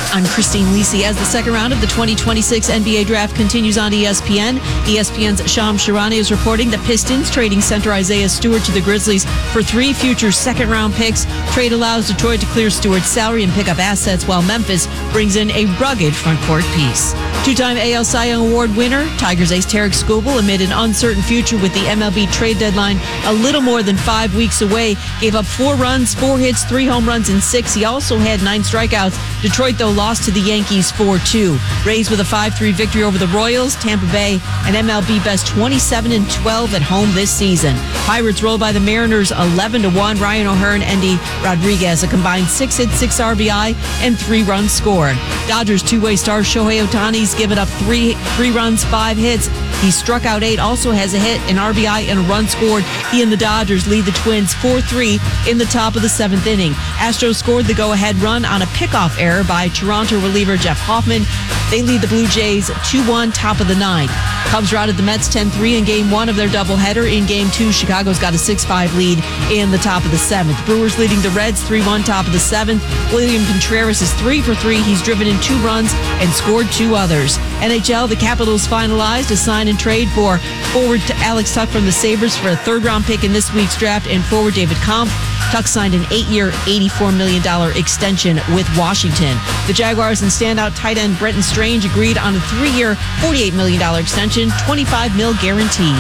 I'm Christine Lisi. As the second round of the 2026 NBA Draft continues on ESPN, ESPN's Shams Charania is reporting the Pistons trading center Isaiah Stewart to the Grizzlies for 3 future second-round picks. Trade allows Detroit to clear Stewart's salary and pick up assets, while Memphis brings in a rugged front-court piece. Two-time AL Cy Young Award winner, Tigers ace Tarik Skubal, amid an uncertain future with the MLB trade deadline a little more than 5 weeks away, gave up 4 runs, 4 hits, 3 home runs, and 6. He also had 9 strikeouts. Detroit, though, lost to the Yankees 4-2. Rays with a 5-3 victory over the Royals. Tampa Bay, an MLB best 27-12 at home this season. Pirates roll by the Mariners 11-1. Ryan O'Hearn, Endy Rodriguez, a combined 6 hits, 6 RBI, and 3 runs scored. Dodgers two-way star Shohei Ohtani's given up 3 runs, 5 hits. He struck out 8, also has a hit, an RBI, and a run scored. He and the Dodgers lead the Twins 4-3 in the top of the 7th inning. Astros scored the go-ahead run on a pickoff error by Toronto reliever Jeff Hoffman. They lead the Blue Jays 2-1, top of the 9th. Cubs routed the Mets 10-3 in Game 1 of their doubleheader. In Game 2, Chicago's got a 6-5 lead in the top of the 7th. Brewers leading the Reds 3-1, top of the 7th. William Contreras is 3 for 3. He's driven in 2 runs and scored 2 others. NHL, the Capitals finalized a sign and trade for forward Alex Tuch from the Sabres for a 3rd-round pick in this week's draft, and forward David Kampf. Tuch signed an 8-year, $84 million extension with Washington. The Jaguars and standout tight end Brenton Strange agreed on a 3-year, $48 million extension, $25 million guaranteed.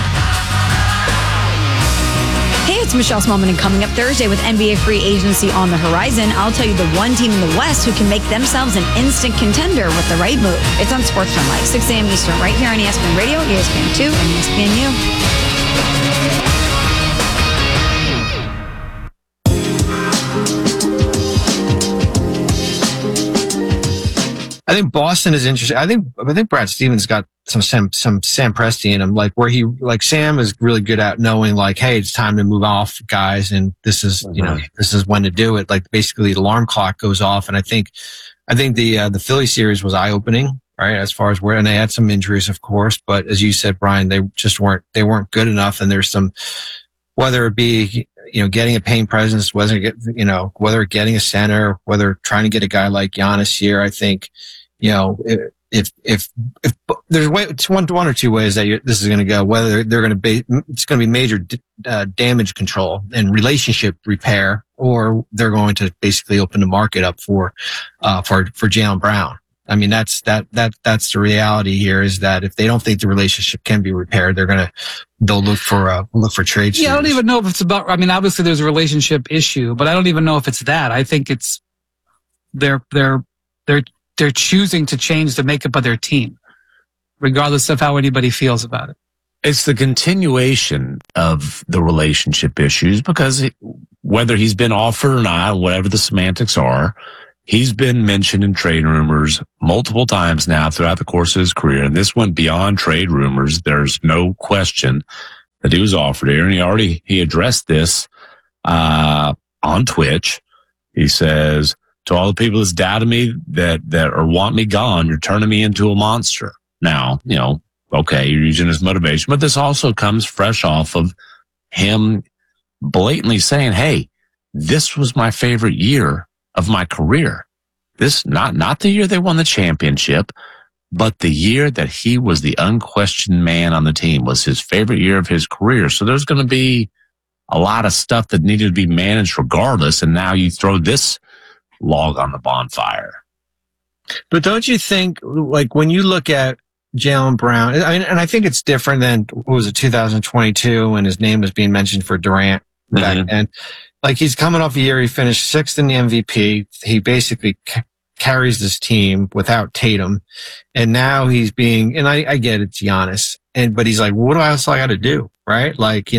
Hey, it's Michelle Smallman, and coming up Thursday with NBA free agency on the horizon, I'll tell you the one team in the West who can make themselves an instant contender with the right move. It's on SportsCenter Live, 6 a.m. Eastern, right here on ESPN Radio, ESPN2, and ESPNU. I think Boston is interesting. I think Brad Stevens got some Sam Presti in him, like where he, like Sam is really good at knowing, like, hey, it's time to move off, guys, and this is, this is when to do it. Like basically the alarm clock goes off, and I think the Philly series was eye opening, right? As far as and they had some injuries, of course, but as you said, Brian, they weren't good enough, and there's some, whether it be, getting a Payne presence, whether getting a center, whether trying to get a guy like Giannis here, I think, if there's it's one or two ways that this is going to go, whether it's going to be major damage control and relationship repair, or they're going to basically open the market up for Jaylen Brown. I mean, that's the reality here, is that if they don't think the relationship can be repaired, they'll look for trade. Yeah, I don't even know if it's about, I mean, obviously there's a relationship issue, but I don't even know if it's that. I think it's they're choosing to change the makeup of their team, regardless of how anybody feels about it. It's the continuation of the relationship issues, because whether he's been offered or not, whatever the semantics are, he's been mentioned in trade rumors multiple times now throughout the course of his career. And this went beyond trade rumors. There's no question that he was offered here. And he addressed this, on Twitch. He says, to all the people that's doubted me that or want me gone, you're turning me into a monster. Now, okay, you're using his motivation, but this also comes fresh off of him blatantly saying, hey, this was my favorite year of my career. This, not the year they won the championship, but the year that he was the unquestioned man on the team was his favorite year of his career. So there's going to be a lot of stuff that needed to be managed regardless. And now you throw this log on the bonfire. But don't you think, like, when you look at Jaylen Brown, and I think it's different than, 2022 when his name was being mentioned for Durant back then. Like, he's coming off a year, he finished 6th in the MVP. He basically carries this team without Tatum. And now he's being, and I get it's Giannis, but he's like, what else I got to do? Right? Like,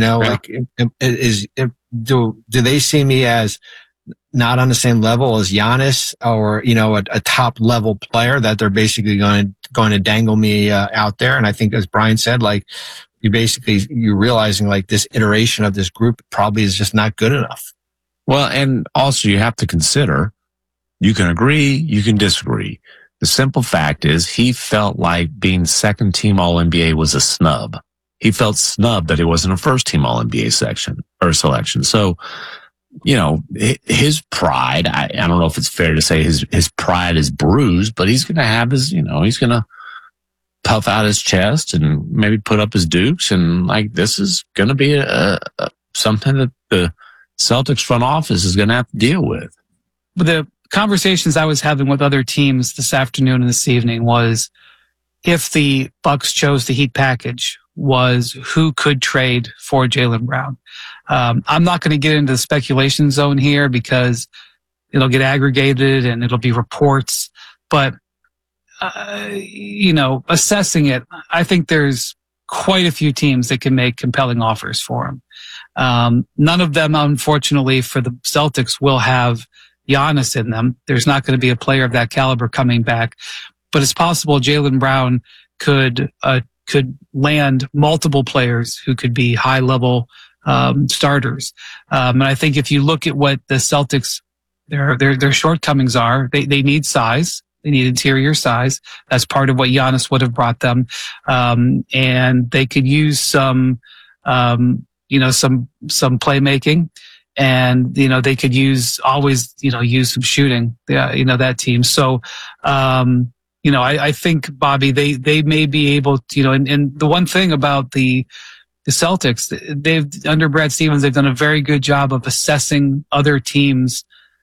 do they see me as not on the same level as Giannis, or, a top level player that they're basically going to dangle me out there? And I think, as Brian said, like, you're realizing, like, this iteration of this group probably is just not good enough. Well, and also you have to consider, you can agree, you can disagree. The simple fact is he felt like being second team All-NBA was a snub. He felt snubbed that he wasn't a first team All-NBA selection. So his pride, I don't know if it's fair to say his pride is bruised, but he's going to have he's going to puff out his chest and maybe put up his dukes. And like, this is going to be something that the Celtics front office is going to have to deal with. But the conversations I was having with other teams this afternoon and this evening was, if the Bucks chose the Heat package, was who could trade for Jaylen Brown. I'm not going to get into the speculation zone here because it'll get aggregated and it'll be reports. But, assessing it, I think there's quite a few teams that can make compelling offers for him. None of them, unfortunately, for the Celtics will have Giannis in them. There's not going to be a player of that caliber coming back. But it's possible Jaylen Brown could land multiple players who could be high-level starters. And I think if you look at what the Celtics, their shortcomings are, they need size. They need interior size. That's part of what Giannis would have brought them. And they could use some playmaking. And, they could use some shooting, that team. So, I think, Bobby, they may be able to, and the one thing about the Celtics, under Brad Stevens, they've done a very good job of assessing other teams,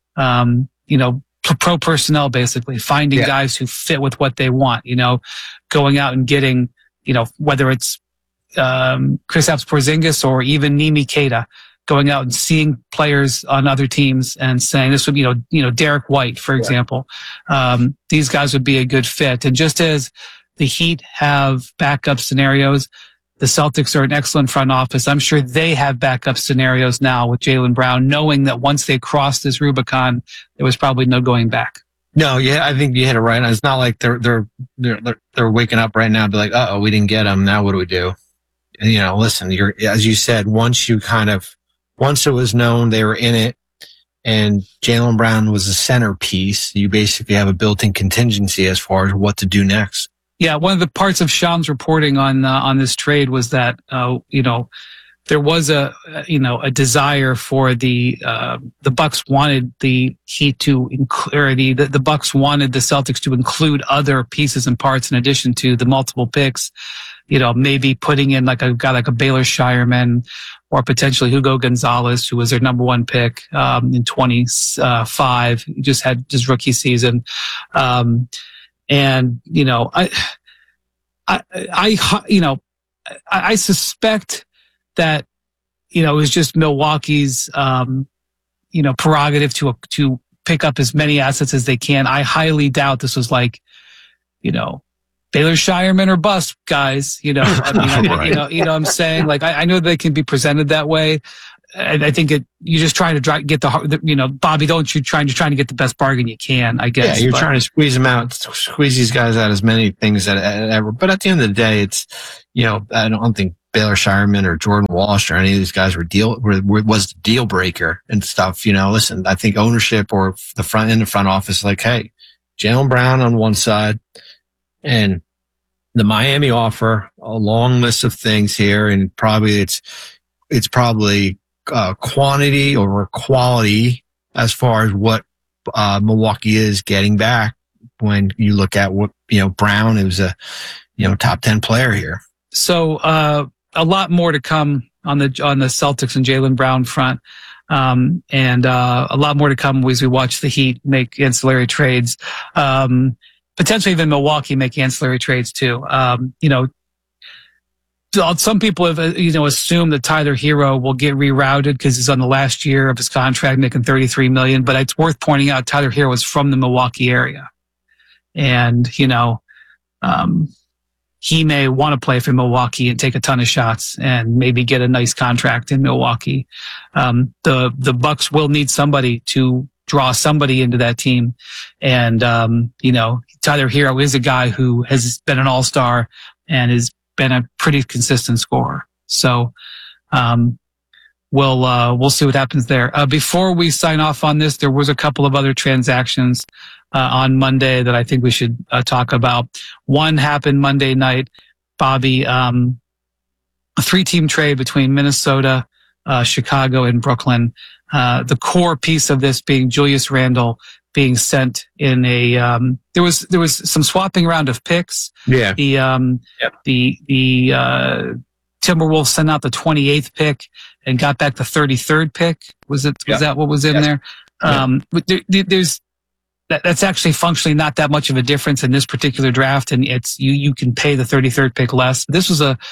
pro personnel, basically finding guys who fit with what they want, going out and getting, whether it's, Kristaps Porzingis or even Nimi Keita, going out and seeing players on other teams and saying this would be, Derek White, for example. These guys would be a good fit. And just as the Heat have backup scenarios, the Celtics are an excellent front office. I'm sure they have backup scenarios now with Jaylen Brown, knowing that once they crossed this Rubicon, there was probably no going back. No, I think you hit it right. It's not like they're waking up right now and be like, uh-oh, we didn't get him. Now what do we do? And, listen, as you said, once it was known they were in it and Jaylen Brown was a centerpiece, you basically have a built-in contingency as far as what to do next. Yeah, one of the parts of Sham's reporting on this trade was that there was a desire for the Bucks wanted the Heat to the Bucks wanted the Celtics to include other pieces and parts in addition to the multiple picks. Maybe putting in like a guy like a Baylor Shireman or potentially Hugo Gonzalez, who was their number one pick in 25. He just had his rookie season. And, I suspect that, it was just Milwaukee's, prerogative to pick up as many assets as they can. I highly doubt this was like, Baylor Shireman or bust, guys. Right. I'm saying, like, I know they can be presented that way. I think you're just trying to get Bobby, don't you trying to get the best bargain you can, I guess. Yeah, you're trying to squeeze them out, squeeze these guys out as many things as ever. But at the end of the day, it's, I don't think Baylor Shireman or Jordan Walsh or any of these guys was the deal breaker and stuff. Listen, I think ownership or the front office, like, hey, Jaylen Brown on one side and the Miami offer, a long list of things here, and probably it's probably quantity over quality as far as what Milwaukee is getting back when you look at what Brown, who's a top 10 player here. So a lot more to come on the Celtics and Jaylen Brown front, and a lot more to come as we watch the Heat make ancillary trades. Potentially even Milwaukee make ancillary trades too. Some people have, assumed that Tyler Hero will get rerouted because he's on the last year of his contract, making $33 million. But it's worth pointing out Tyler Hero was from the Milwaukee area, and he may want to play for Milwaukee and take a ton of shots and maybe get a nice contract in Milwaukee. The Bucks will need somebody to draw somebody into that team, and Tyler Hero is a guy who has been an all-star and has been a pretty consistent scorer. So, we'll see what happens there. Before we sign off on this, there was a couple of other transactions, on Monday that I think we should talk about. One happened Monday night, Bobby, a 3-team trade between Minnesota, Chicago and Brooklyn. The core piece of this being Julius Randle being sent in a, there was some swapping around of picks. Yeah. The Timberwolves sent out the 28th pick and got back the 33rd pick. Was that what was in there? But that's actually functionally not that much of a difference in this particular draft. And it's, you can pay the 33rd pick less. This was a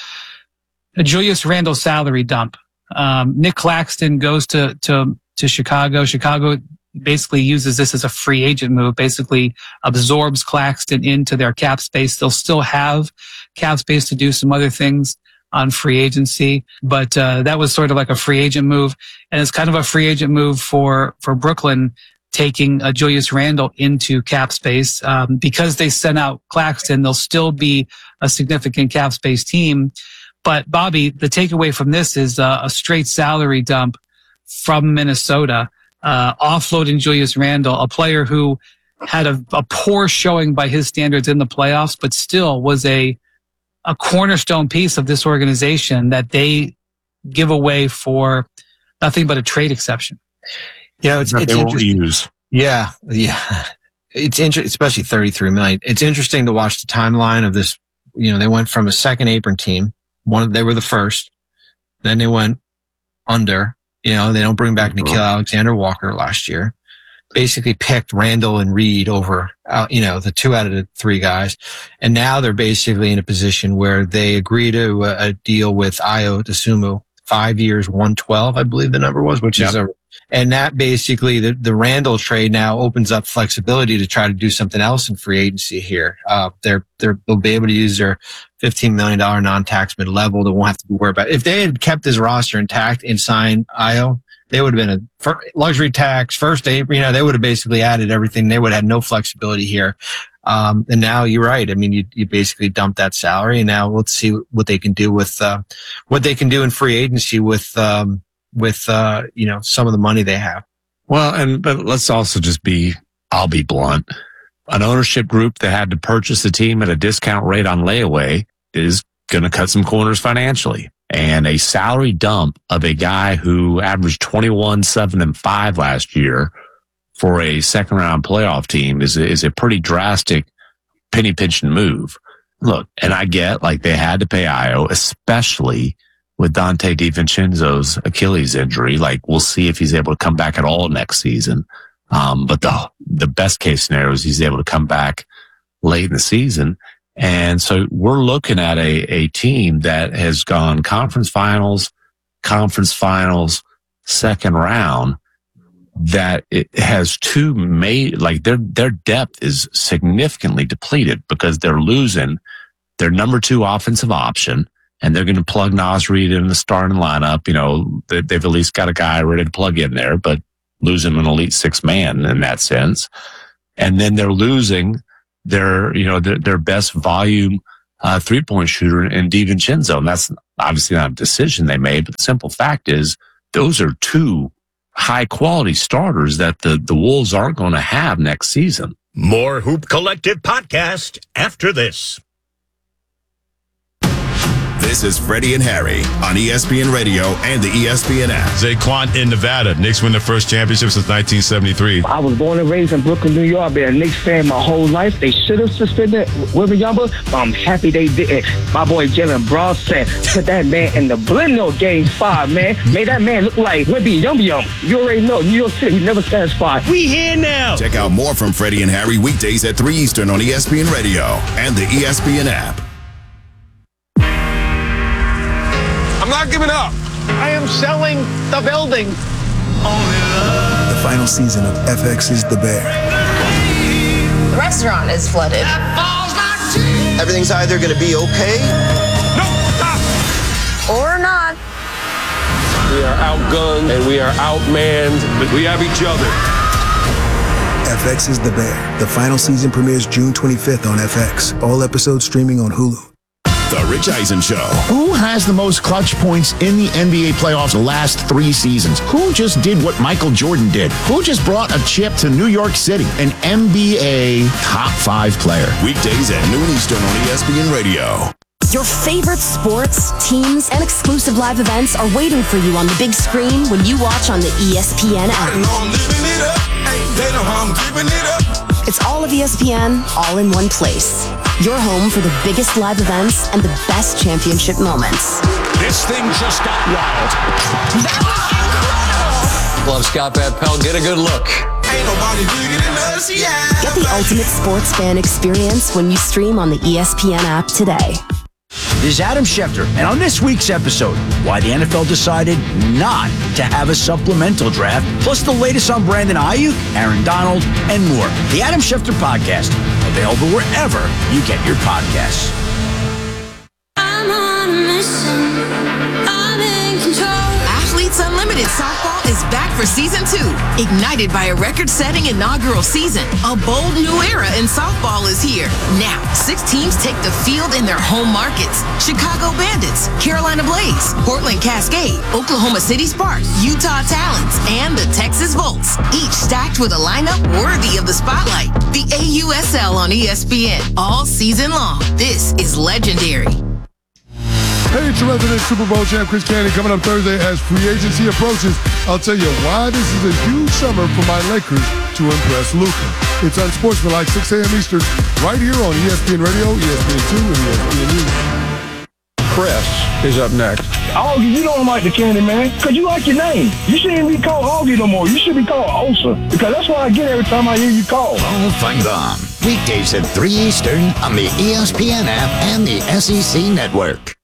Julius Randle salary dump. Nick Claxton goes to Chicago. Chicago basically uses this as a free agent move, basically absorbs Claxton into their cap space. They'll still have cap space to do some other things on free agency, but that was sort of like a free agent move. And it's kind of a free agent move for Brooklyn, taking Julius Randle into cap space. Because they sent out Claxton, they'll still be a significant cap space team. But Bobby, the takeaway from this is a straight salary dump from Minnesota, offloading Julius Randle, a player who had a poor showing by his standards in the playoffs, but still was a cornerstone piece of this organization that they give away for nothing but a trade exception. It's interesting. Yeah. It's interesting, especially $33 million. It's interesting to watch the timeline of this. They went from a second apron team. They were the first. Then they went under. They don't bring back Nickeil Alexander-Walker last year. Basically picked Randle and Reed over, the 2 out of the 3 guys. And now they're basically in a position where they agree to a deal with Ayo Dosunmu, 5 years, 112, I believe the number was, which is and that basically the Randle trade now opens up flexibility to try to do something else in free agency here. They'll be able to use their $15 million non-tax mid-level. They won't have to be worried about it. If they had kept his roster intact and signed Ayo, they would have been a luxury tax, first aid, they would have basically added everything. They would have had no flexibility here. And now you're right. I mean, you basically dump that salary, and now let's see what they can do with, what they can do in free agency with some of the money they have. Well, but let's also I'll be blunt. An ownership group that had to purchase a team at a discount rate on layaway is going to cut some corners financially. And a salary dump of a guy who averaged 21, 7, and 5 last year for a second round playoff team is a pretty drastic penny pinching move. Look, and I get they had to pay Ayo, especially with Dante DiVincenzo's Achilles injury. We'll see if he's able to come back at all next season. But the best case scenario is he's able to come back late in the season. And so we're looking at a team that has gone conference finals, second round, that it has two their depth is significantly depleted because they're losing their number 2 offensive option, and they're going to plug Naz Reid in the starting lineup. They've at least got a guy ready to plug in there, but losing an elite 6-man in that sense. And then they're losing their best volume 3-point shooter in DiVincenzo. And that's obviously not a decision they made, but the simple fact is those are 2 high quality starters that the Wolves aren't going to have next season. More Hoop Collective podcast after this. This is Freddie and Harry on ESPN Radio and the ESPN app. Zaquan in Nevada. Knicks win their first championship since 1973. I was born and raised in Brooklyn, New York. Been a Knicks fan my whole life. They should have suspended Wembanyama, but I'm happy they didn't. My boy Jalen Brunson put that man in the blender game 5, man. Made that man look like Wemby Yum. You already know, New York City, never satisfied. We here now. Check out more from Freddie and Harry weekdays at 3 Eastern on ESPN Radio and the ESPN app. I'm not giving up. I am selling the building. The final season of FX is The Bear. The restaurant is flooded. Everything's either going to be okay, or not. We are outgunned and we are outmanned, but we have each other. FX is The Bear. The final season premieres June 25th on FX. All episodes streaming on Hulu. The Rich Eisen Show. Who has the most clutch points in the NBA playoffs the last 3 seasons? Who just did what Michael Jordan did? Who just brought a chip to New York City? An NBA top 5 player. Weekdays at noon Eastern on ESPN Radio. Your favorite sports, teams, and exclusive live events are waiting for you on the big screen when you watch on the ESPN app. It's all of ESPN, all in one place. Your home for the biggest live events and the best championship moments. This thing just got wild. That was incredible! Love Scott Van Pelt. Get a good look. Ain't nobody bigger than us, yeah. Get the ultimate sports fan experience when you stream on the ESPN app today. This is Adam Schefter, and on this week's episode, why the NFL decided not to have a supplemental draft, plus the latest on Brandon Ayuk, Aaron Donald, and more. The Adam Schefter Podcast, available wherever you get your podcasts. I'm on a mission. I'm in control. Athletes Unlimited Softball is back for Season 2. Ignited by a record-setting inaugural season, a bold new era in softball is here. Now, 6 teams take the field in their home markets. Chicago Bandits, Carolina Blaze, Portland Cascade, Oklahoma City Sparks, Utah Talons, and the Texas Volts. Each stacked with a lineup worthy of the spotlight. The AUSL on ESPN all season long. This is legendary. Hey, it's your resident Super Bowl champ, Chris Candy, coming up Thursday as free agency approaches. I'll tell you why this is a huge summer for my Lakers to impress Luka. It's Unsportsmanlike, 6 a.m. Eastern, right here on ESPN Radio, ESPN2, and ESPNU. Chris is up next. Augie, you don't like the Candy Man because you like your name. You shouldn't be called Augie no more. You should be called Osa because that's what I get every time I hear you call. Paul Feinbaum, weekdays at 3 Eastern on the ESPN app and the SEC Network.